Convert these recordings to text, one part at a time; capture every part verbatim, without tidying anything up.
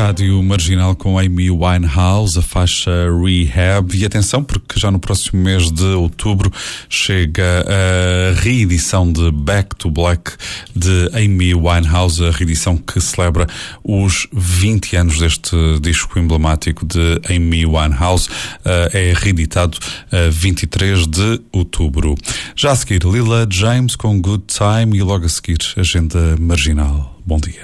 Rádio Marginal com Amy Winehouse, a faixa Rehab. E atenção, porque já no próximo mês de outubro chega a reedição de Back to Black de Amy Winehouse, a reedição que celebra os vinte anos deste disco emblemático de Amy Winehouse. É reeditado a vinte e três de outubro. Já a seguir, Lila James com Good Time e logo a seguir, Agenda Marginal. Bom dia.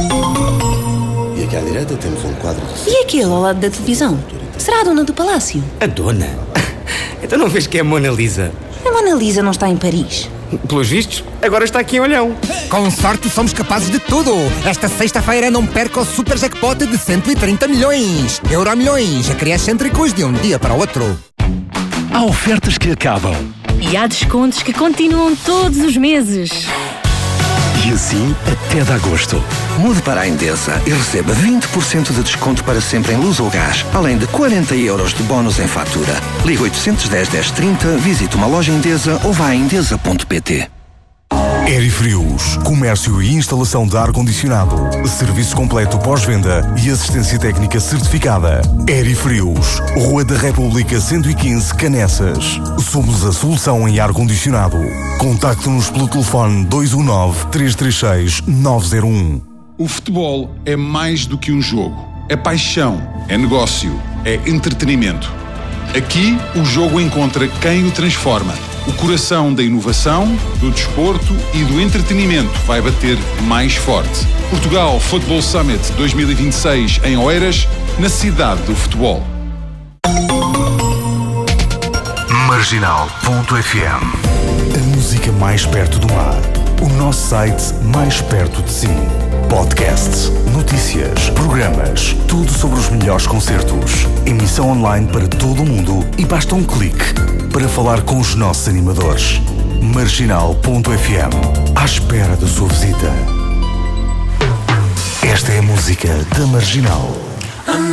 E aqui à direita temos um quadro de... E aquele ao lado da televisão? Será a dona do palácio? A dona? Então não vês que é a Mona Lisa? A Mona Lisa não está em Paris. Pelos vistos, agora está aqui em Olhão. Com sorte somos capazes de tudo. Esta sexta-feira não perca o super jackpot de cento e trinta milhões. Euro milhões, a criar excêntricos de um dia para o outro. Há ofertas que acabam. E há descontos que continuam todos os meses. E assim até de agosto. Mude para a Endesa e receba vinte por cento de desconto para sempre em luz ou gás, além de quarenta euros de bónus em fatura. Ligue oitocentos e dez, dez trinta, visite uma loja Endesa ou vá a endesa ponto pt. Aerifrios, comércio e instalação de ar-condicionado, serviço completo pós-venda e assistência técnica certificada. Aerifrios, Rua da República cento e quinze, Canessas. Somos a solução em ar-condicionado. Contacte-nos pelo telefone dois um nove, três três seis, nove zero um. O futebol é mais do que um jogo. É paixão, é negócio, é entretenimento. Aqui, o jogo encontra quem o transforma. O coração da inovação, do desporto e do entretenimento vai bater mais forte. Portugal Football Summit dois mil e vinte e seis em Oeiras, na cidade do futebol. Marginal ponto F M. A música mais perto do mar. O nosso site mais perto de si. Podcasts, notícias, programas, tudo sobre os melhores concertos. Emissão online para todo o mundo e basta um clique para falar com os nossos animadores. Marginal ponto F M. À espera da sua visita. Esta é a música da Marginal.